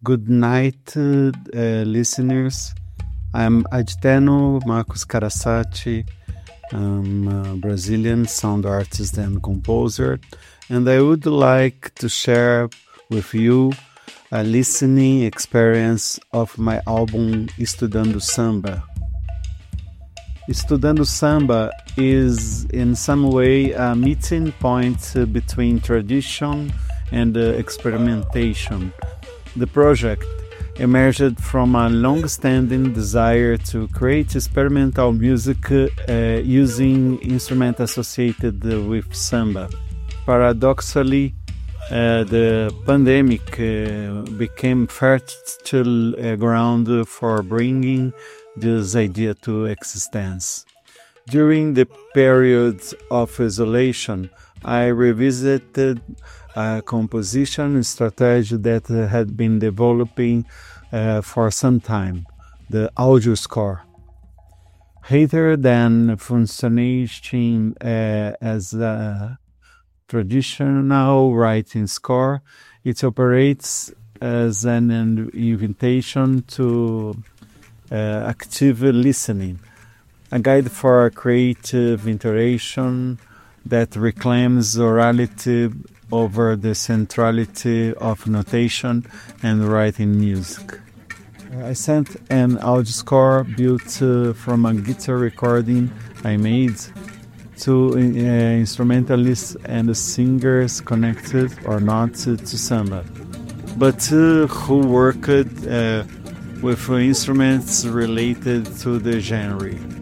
Good night, listeners. I'm Aditeno Marcos Karasati. I'm a Brazilian sound artist and composer, and I would like to share with you a listening experience of my album Estudando Samba. Estudando Samba is in some way a meeting point between tradition and experimentation. The project emerged from a long-standing desire to create experimental music using instruments associated with samba. Paradoxically, the pandemic became fertile ground for bringing this idea to existence. During the period of isolation, I revisited a composition strategy that had been developing for some time, the audio score. Rather than functioning as a traditional writing score, it operates as an invitation to active listening, a guide for creative interaction that reclaims orality over the centrality of notation and writing music. I sent an audio score built from a guitar recording I made to instrumentalists and singers connected or not to samba, but who worked with instruments related to the genre.